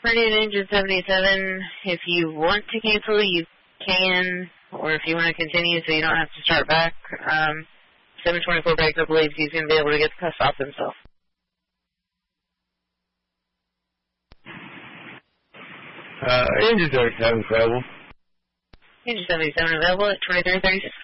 Renewed Engine 77, if you want to cancel, you can, or if you want to continue so you don't have to start back, 724 Baker believes he's going to be able to get the cuffs off himself. Engine 77 available. Engine 77 available at 2336.